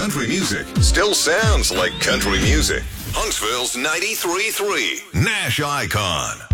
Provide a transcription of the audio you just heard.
country music still sounds like country music. Huntsville's 93.3 Nash Icon.